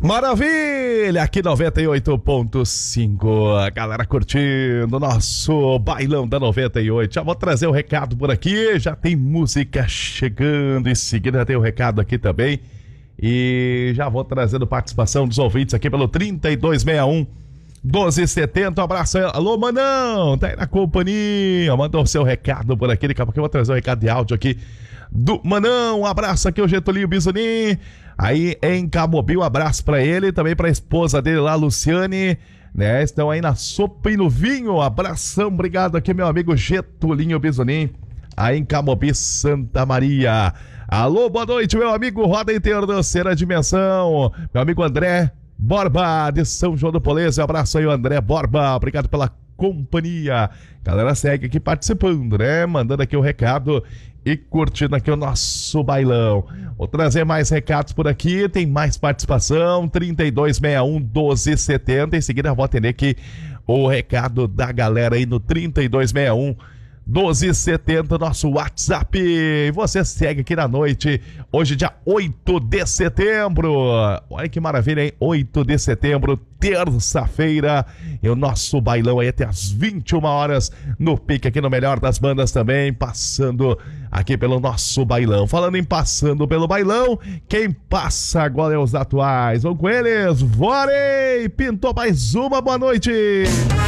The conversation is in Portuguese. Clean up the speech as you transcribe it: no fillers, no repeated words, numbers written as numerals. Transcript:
Maravilha! Aqui 98.5, a galera curtindo o nosso bailão da 98. Já vou trazer o recado por aqui, já tem música chegando, em seguida já tem o recado aqui também. E já vou trazendo participação dos ouvintes aqui pelo 3261 1270. Um abraço aí. Alô, Manão, tá aí na companhia, mandou o seu recado por aqui. Daqui a pouco eu vou trazer um recado de áudio aqui do Manão. Um abraço aqui, o Getulinho Bisonim, aí em Camobi, um abraço pra ele, também pra esposa dele lá, Luciane, né, estão aí na sopa e no vinho. Abração, obrigado aqui, meu amigo Getulinho Bisonim, aí em Camobi, Santa Maria. Alô, boa noite, meu amigo Roda em Terceira Dimensão, meu amigo André Borba, de São João do Polese. Um abraço aí, André Borba, obrigado pela companhia. Galera segue aqui participando, né, mandando aqui o recado e curtindo aqui o nosso bailão. Vou trazer mais recados por aqui, tem mais participação, 3261 1270. Em seguida eu vou atender aqui o recado da galera aí no 3261 1270, nosso WhatsApp. E você segue aqui na noite, hoje dia 8 de setembro. Olha que maravilha, hein? 8 de setembro, terça-feira. E o nosso bailão aí até as 21 horas, no pique aqui no Melhor das Bandas também, passando aqui pelo nosso bailão. Falando em passando pelo bailão, quem passa agora é os atuais. Vamos com eles, Vorei! Pintou mais uma, boa noite!